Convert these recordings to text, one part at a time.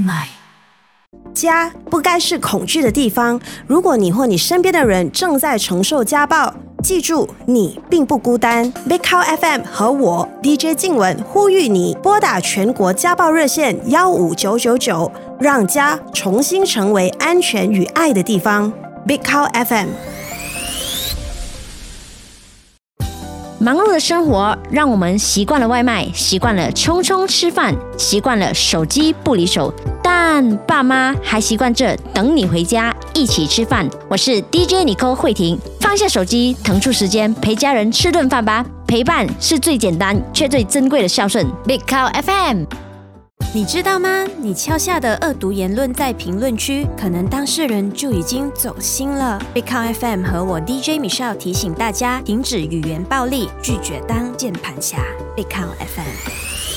来。 家不该是恐惧的地方。如果你或你身边的人正在承受家暴，记住，你并不孤单。Big Cow FM 和我 DJ 静雯呼吁你拨打全国家暴热线15999，让家重新成为安全与爱的地方。Big Cow FM。 忙碌的生活让我们习惯了外卖，习惯了匆匆吃饭，习惯了手机不离手，但爸妈还习惯着等你回家一起吃饭。我是 DJ Nicole 慧婷，放下手机，腾出时间陪家人吃顿饭吧。陪伴是最简单却最珍贵的孝顺。Big Cow FM。 你知道吗？你敲下的恶毒言论在评论区，可能当事人就已经走心了。Big Cow FM 和我 DJ Michelle 提醒大家，停止语言暴力，拒绝当键盘侠。Big Cow FM。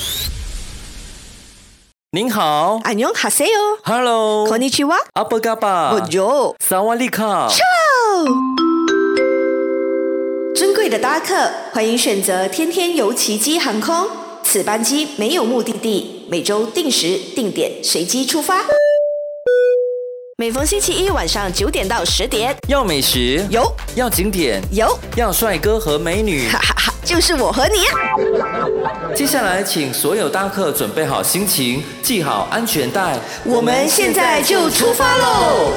您好， 안녕하세요。 Hello， konnichiwa。 apa kabar？ Bonjour。 萨瓦迪卡。 尊贵的搭客，欢迎选择天天由奇迹航空。此班机没有目的地，每周定时定点随机出发。每逢星期一晚上9点到10点， 要美食有， 要景点有， 要帅哥和美女， 哈哈哈，就是我和你。 接下来请所有搭客准备好心情，系好安全带， 我们现在就出发喽！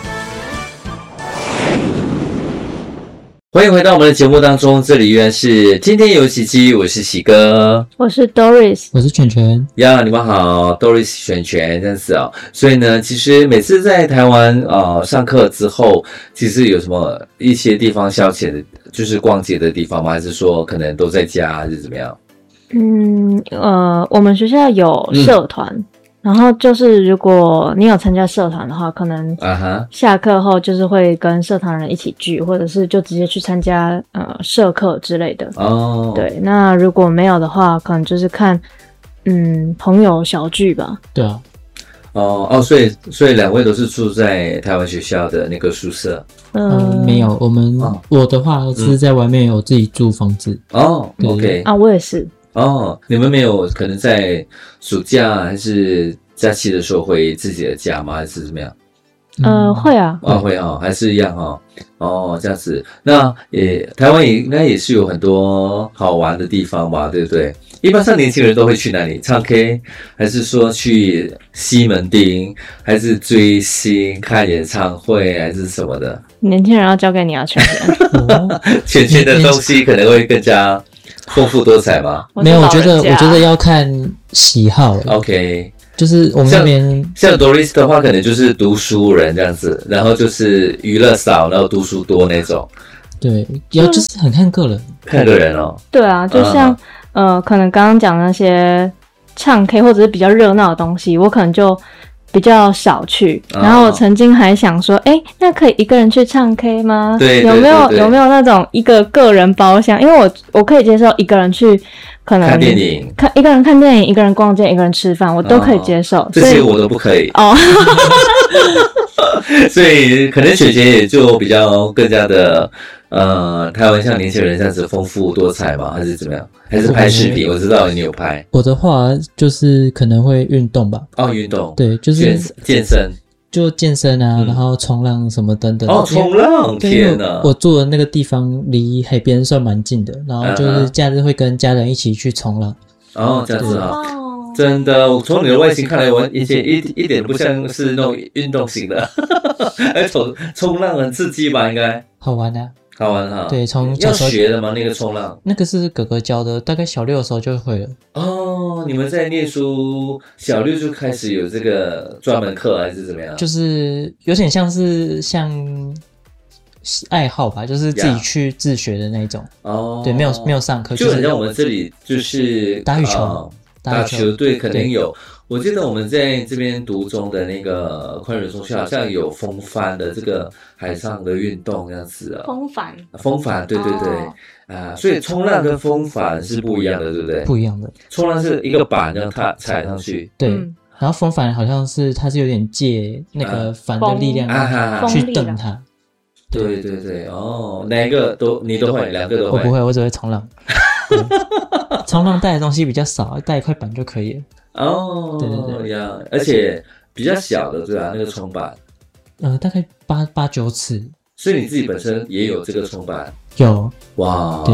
欢迎回到我们的节目当中，这里依然是天天有奇迹，我是喜哥， 我是 Doris， 我是全全呀，你们好 ，Doris 全全这样子哦。所以呢，其实每次在台湾上课之后，其实有什么一些地方消遣的，就是逛街的地方吗？还是说可能都在家，还是怎么样？ 我们学校有社团。然后就是如果你有参加社团的话，可能下课后就是会跟社团人一起聚，或者是就直接去参加社课之类的。哦，对，那如果没有的话，可能就是看朋友小聚吧。 对啊。 所以两位都是住在台湾学校的那个宿舍？ 没有，我的话是在外面有自己住房子。 哦 ，OK 啊，我也是。 你们没有可能在暑假还是假期的时候回自己的家吗？还是怎么样？ 会啊。 会啊，还是一样这样子。那台湾也应该也是有很多好玩的地方吧，对不对？一般上年轻人都会去哪里？唱 K， 还是说去西门町，还是追星、看演唱会，还是什么的？ 年轻人要交给你啊，全全。 全的东西可能会更加丰富多彩吗？ 没有，我觉得要看喜好。 OK， 就是我们那边像 Doris 的话，可能就是读书人这样子，然后就是娱乐少，然后读书多那种。 对，就是很看个人， 看个人哦。 对啊，就像可能刚刚讲那些唱 K 或者是比较热闹的东西，我可能就比较少去。然后我曾经还想说，那可以一个人去唱 K 吗？ 对， 有没有那种一个个人包厢？因为我可以接受一个人去，可能看电影， 一个人看电影，一个人逛街，一个人吃饭，我都可以接受。 这些我都不可以。所以可能雪姐也就比较更加的台湾像年轻人这样子丰富多彩吗？还是怎么样？还是拍视频？我知道你有拍。 我的话就是可能会运动吧。 运动。 对，就是健身。 就健身啊，然后冲浪什么等等。 冲浪！天哪！ 我住的那个地方离海边算蛮近的，然后就是假日会跟家人一起去冲浪。 这样子啊。真的，我从你的外形看来，我一点不像是那种运动型的。冲浪很刺激吧？应该好玩啊。 好玩哈。 对， 要学的吗？那个冲浪？ 那个是哥哥教的，大概小6的时候就会了。 你们在念书，小6就开始有这个专门课，还是怎么样？ 就是有点像爱好吧，就是自己去自学的那种。对，没有上课， 就很像我们这里就是打羽球。 打球对，肯定有。我记得我们在这边读中的那个宽仁中学，好像有风帆的这个海上的运动这样子啊。风帆，对对对，所以冲浪跟风帆是不一样的，对不对？ 不一样的。 冲浪是一个板让它踩上去， 对。然后风帆好像是它是有点借那个帆的力量去蹬它。 对对对，哪一个你都会，两个都会？ 我不会，我只会冲浪。冲浪带的东西比较少，带一块板就可以了。 对对对呀，而且比较小的对吧？那个冲板， 大概8-9尺。 所以你自己本身也有这个冲板？ 有。 哇，